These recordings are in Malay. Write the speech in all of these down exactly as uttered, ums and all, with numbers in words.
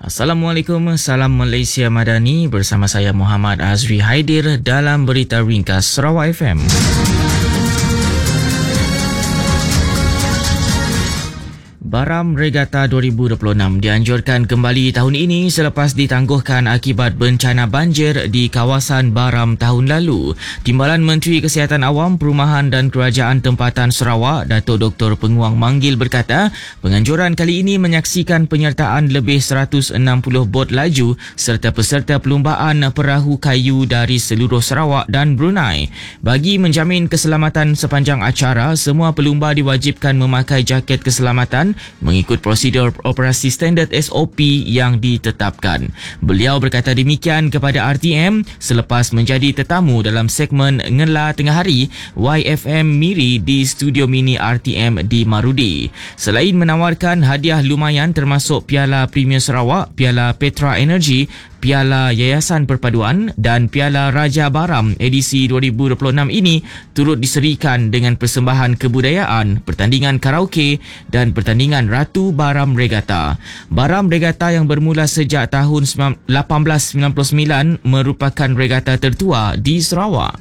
Assalamualaikum, salam Malaysia Madani, bersama saya Muhammad Azri Haidir dalam Berita Ringkas Sarawak F M. Baram Regatta dua ribu dua puluh enam dianjurkan kembali tahun ini selepas ditangguhkan akibat bencana banjir di kawasan Baram tahun lalu. Timbalan Menteri Kesihatan Awam, Perumahan dan Kerajaan Tempatan Sarawak, Datuk Doktor Penguang Manggil berkata, penganjuran kali ini menyaksikan penyertaan lebih seratus enam puluh bot laju serta peserta perlumbaan perahu kayu dari seluruh Sarawak dan Brunei. Bagi menjamin keselamatan sepanjang acara, semua pelumba diwajibkan memakai jaket keselamatan mengikut prosedur operasi standard S O P yang ditetapkan. Beliau berkata demikian kepada R T M selepas menjadi tetamu dalam segmen Ngela Tengah Hari Y F M Miri di studio mini R T M di Marudi. Selain menawarkan hadiah lumayan termasuk Piala Premier Sarawak, Piala Petra Energy, Piala Yayasan Perpaduan dan Piala Raja Baram edisi dua ribu dua puluh enam ini turut diserikan dengan persembahan kebudayaan, pertandingan karaoke dan pertandingan Ratu Baram Regatta. Baram Regatta yang bermula sejak tahun lapan belas sembilan puluh sembilan merupakan regatta tertua di Sarawak.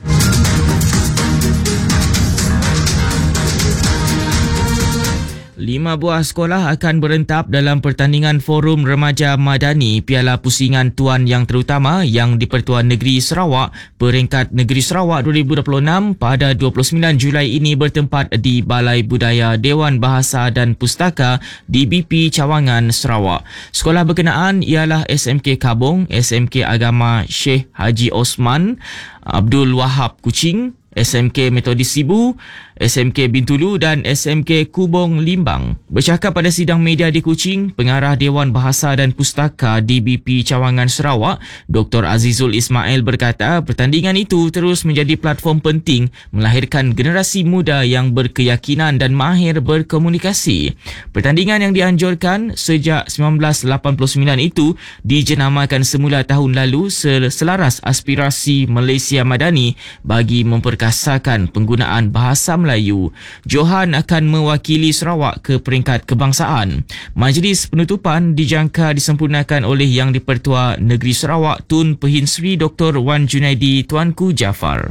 Lima buah sekolah akan berentap dalam pertandingan Forum Remaja Madani Piala Pusingan Tuan Yang Terutama yang di-Pertuan Negeri Sarawak Peringkat Negeri Sarawak dua ribu dua puluh enam pada dua puluh sembilan Julai ini bertempat di Balai Budaya Dewan Bahasa dan Pustaka di B P Cawangan, Sarawak. Sekolah berkenaan ialah S M K Kabong, S M K Agama Sheikh Haji Osman Abdul Wahab Kuching, S M K Metodis Sibu, S M K Bintulu dan S M K Kubong Limbang. Bercakap pada sidang media di Kuching, Pengarah Dewan Bahasa dan Pustaka di B P Cawangan Sarawak, Doktor Azizul Ismail berkata pertandingan itu terus menjadi platform penting melahirkan generasi muda yang berkeyakinan dan mahir berkomunikasi. Pertandingan yang dianjurkan sejak sembilan belas lapan puluh sembilan itu dijenamakan semula tahun lalu selaras aspirasi Malaysia Madani bagi memperkasakan penggunaan bahasa Melayu. Johan akan mewakili Sarawak ke peringkat kebangsaan. Majlis penutupan dijangka disempurnakan oleh Yang di-Pertua Negeri Sarawak Tun Pehin Sri Doktor Wan Junaidi Tuanku Jaafar.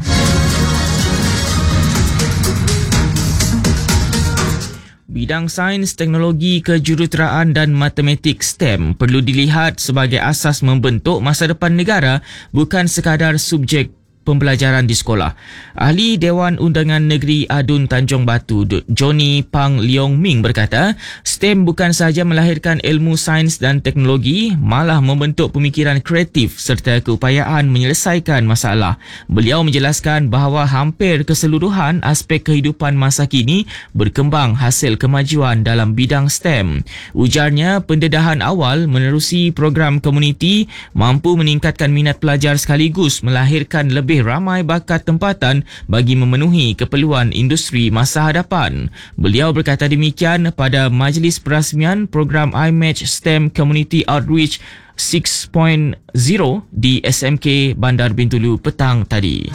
Bidang sains, teknologi, kejuruteraan dan matematik STEM perlu dilihat sebagai asas membentuk masa depan negara, bukan sekadar subjek pembelajaran di sekolah. Ahli Dewan Undangan Negeri Adun Tanjung Batu, Johnny Pang Leong Ming berkata, STEM bukan sahaja melahirkan ilmu sains dan teknologi, malah membentuk pemikiran kreatif serta keupayaan menyelesaikan masalah. Beliau menjelaskan bahawa hampir keseluruhan aspek kehidupan masa kini berkembang hasil kemajuan dalam bidang STEM. Ujarnya, pendedahan awal menerusi program komuniti mampu meningkatkan minat pelajar sekaligus melahirkan lebih ramai bakat tempatan bagi memenuhi keperluan industri masa hadapan. Beliau berkata demikian pada majlis perasmian program iMatch STEM Community Outreach enam titik kosong di S M K Bandar Bintulu petang tadi.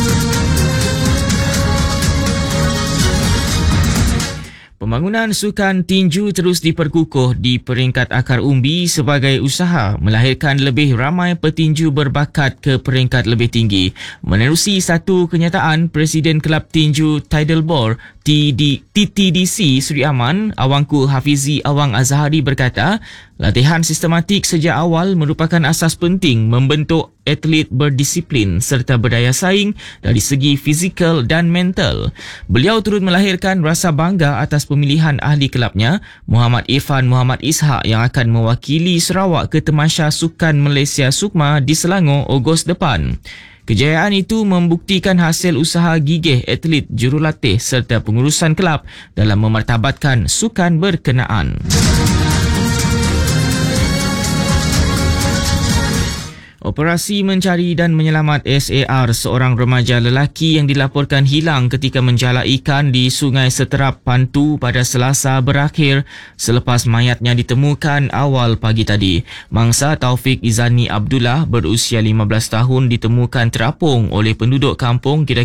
Pembangunan sukan tinju terus diperkukuh di peringkat akar umbi sebagai usaha melahirkan lebih ramai petinju berbakat ke peringkat lebih tinggi. Menerusi satu kenyataan, Presiden Kelab Tinju Tidal Bor T T D C Sri Aman, Awangku Hafizi Awang Azhari berkata, latihan sistematik sejak awal merupakan asas penting membentuk atlet berdisiplin serta berdaya saing dari segi fizikal dan mental. Beliau turut melahirkan rasa bangga atas pemilihan ahli kelabnya, Muhammad Irfan Muhammad Ishak yang akan mewakili Sarawak ke Tamasya Sukan Malaysia Sukma di Selangor Ogos depan. Kejayaan itu membuktikan hasil usaha gigih atlet, jurulatih serta pengurusan kelab dalam memartabatkan sukan berkenaan. Operasi mencari dan menyelamat S A R seorang remaja lelaki yang dilaporkan hilang ketika menjala ikan di Sungai Seterap Pantu pada Selasa berakhir selepas mayatnya ditemukan awal pagi tadi. Mangsa Taufik Izani Abdullah berusia lima belas tahun ditemukan terapung oleh penduduk kampung kira